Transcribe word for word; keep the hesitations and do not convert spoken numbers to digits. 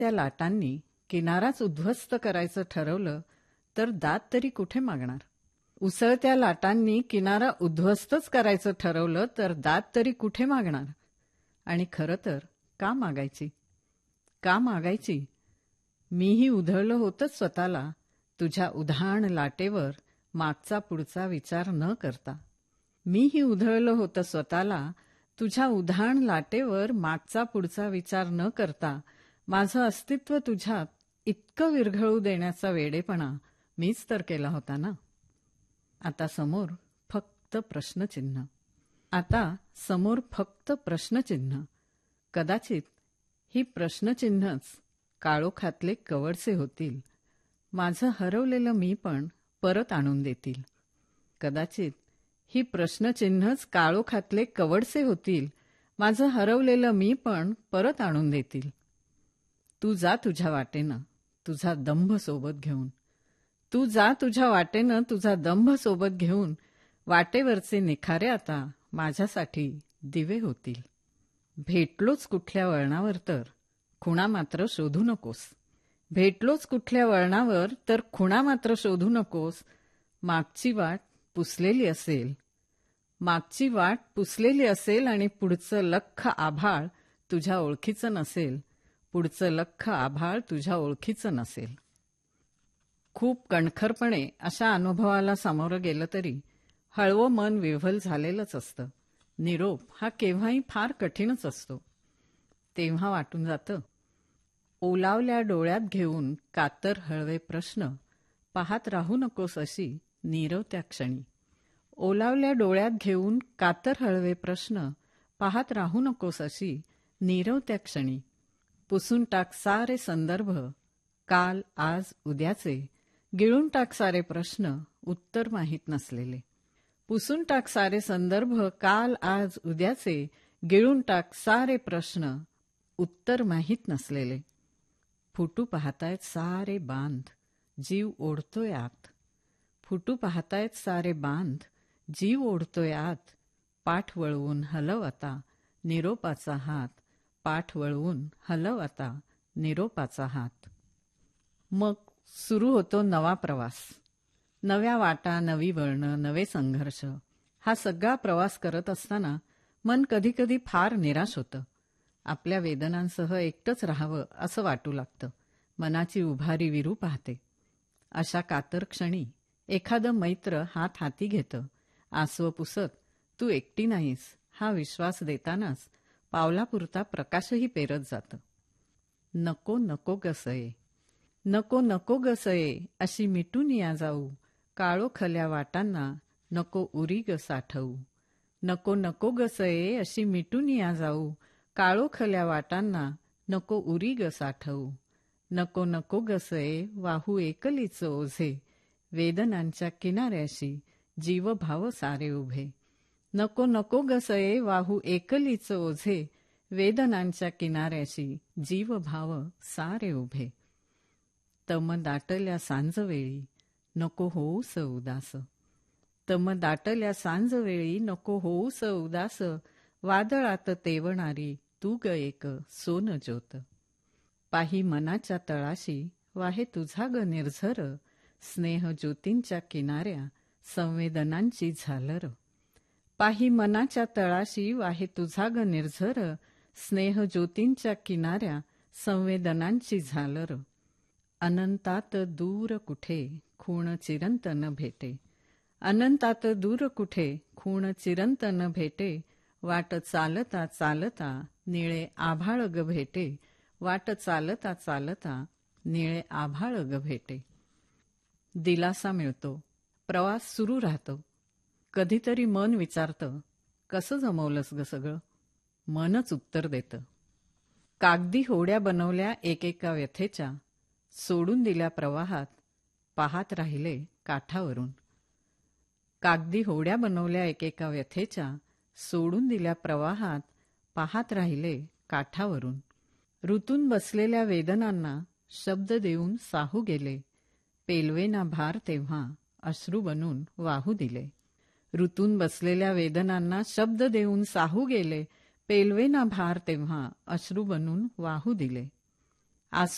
त्या लाटांनी किनाराच उद्ध्वस्त करायचं ठरवलं तर दाद तरी कुठे मागणार. उसळत्या लाटांनी किनारा उद्ध्वस्तच करायचं ठरवलं तर दाद तरी कुठे मागणार. आणि खरं तर का मागायची का मागायची मीही उधळलं होतंच स्वतःला तुझ्या उधाण लाटेवर मागचा पुढचा विचार न करता. मीही उधळलं होतं स्वतःला तुझ्या उधाण लाटेवर मागचा पुढचा विचार न करता. माझं अस्तित्व तुझ्यात इतकं विरघळू देण्याचा वेडेपणा मीच तर केला होता ना. आता समोर फक्त प्रश्नचिन्ह आता समोर फक्त प्रश्नचिन्ह. कदाचित ही प्रश्नचिन्हच काळोखातले कवडसे होतील. माझं हरवलेलं मी पण परत आणून देतील. कदाचित ही प्रश्नचिन्हच काळोखातले कवडसे होतील. माझं हरवलेलं मी पण परत आणून देतील. तू जा तुझ्या वाटेनं तुझा दंभ सोबत घेऊन. तू जा तुझ्या वाटेनं तुझा दंभ सोबत घेऊन. वाटेवरचे निखारे आता माझ्यासाठी दिवे होतील. भेटलोच कुठल्या वळणावर तर खुणा मात्र शोधू नकोस. भेटलोच कुठल्या वळणावर तर खुणा मात्र शोधू नकोस. मागची वाट पुसलेली असेल मागची वाट पुसलेली असेल आणि पुढचं लख्ख आभाळ तुझ्या ओळखीचं नसेल. पुढचं लख्ख आभाळ तुझ्या ओळखीचं नसेल. खूप कणखरपणे अशा अनुभवाला सामोरं गेलं तरी हळवं मन विव्हल झालेलंच असतं. निरोप हा केव्हाही फार कठीणच असतो. तेव्हा वाटून जातं ओलावल्या डोळ्यात घेऊन कातर हळवे प्रश्न पाहत राहू नकोस अशी नीरव त्या क्षणी. ओलावल्या डोळ्यात घेऊन कातर हळवे प्रश्न पाहत राहू नकोस अशी नीरव त्या क्षणी. पुसून टाक सारे संदर्भ काल आज उद्याचे. गिळून टाक सारे प्रश्न उत्तर माहीत नसलेले. पुसून टाक सारे संदर्भ काल आज उद्याचे. गिळून टाक सारे प्रश्न उत्तर माहीत नसलेले. फुटू पाहतायत सारे बांध जीव ओढतोय आत. फुटू पाहतायत सारे बांध जीव ओढतोय आत. पाठ वळवून हलव आता निरोपाचा हात. पाठ वळवून हलव आता निरोपाचा हात. मग सुरू होतो नवा प्रवास. नव्या वाटा नवी वळणं नवे संघर्ष. हा सगळा प्रवास करत असताना मन कधीकधी फार निराश होतं. आपल्या वेदनांसह एकटंच राहावं असं वाटू लागतं. मनाची उभारी विरू पाहते. अशा कातर क्षणी एखादं मैत्र हात हाती घेतं. आसवं पुसत तू एकटी नाहीस हा विश्वास देतानाच पावलापुरता प्रकाशही पेरत जातं. नको नको गसये नको नको गसये अशी मिटून या जाऊ. काळोखल्या वाटांना नको उरी ग साठवू. नको नको गसये अशी मिटून या जाऊ. काळोखल्या वाटांना नको उरी ग साठवू. नको नको गसये वाहू एकलीच ओझे. वेदनांच्या किनाऱ्याशी जीवभाव सारे उभे. नको नको गसये वाहू एकलीच ओझे. वेदनांच्या किनाऱ्याशी जीवभाव सारे उभे. तम दाटल्या सांजवेळी नको होऊस उदास. तम दाटल्या सांजवेळी नको होऊस उदास. वादळात तेवणारी तू ग एक सोन ज्योत. पाही मनाच्या तळाशी वाहे तुझा ग निर्झर. स्नेह ज्योतींच्या किनाऱ्या संवेदनांची झालर. पाही मनाच्या तळाशी वाहे तुझा ग निर्झर. स्नेह ज्योतींच्या किनाऱ्या संवेदनांची झालर. अनंतात दूर कुठे खूण चिरंत न भेटे. अनंतात दूर कुठे खूण चिरंत न भेटे. वाट चालता चालता निळे आभाळ ग भेटे. वाट चालता चालता निळे आभाळ ग भेटे. दिलासा मिळतो. प्रवास सुरू राहतो. कधीतरी मन विचारतं कसं जमवलंस ग सगळं. मनच उत्तर देतं. कागदी होड्या बनवल्या एकेका व्यथेच्या. सोडून दिल्या प्रवाहात पाहत राहिले काठावरून. कागदी होड्या बनवल्या एकेका व्यथेच्या. सोडून दिल्या प्रवाहात पाहत राहिले काठावरून. ऋतून बसलेल्या वेदनांना शब्द देऊन साहू गेले. पेलवेना भार तेव्हा अश्रू बनून वाहू दिले. ऋतून बसलेल्या वेदनांना शब्द देऊन साहू गेले. पेलवेना भार तेव्हा अश्रू बनून वाहू दिले.